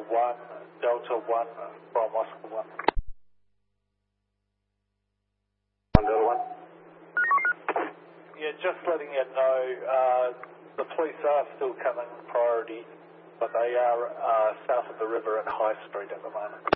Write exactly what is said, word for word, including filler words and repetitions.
one, Delta one from Oscar one. one Delta one? Yeah, just letting you know, uh, the police are still coming priority, but they are uh, south of the river at High Street at the moment.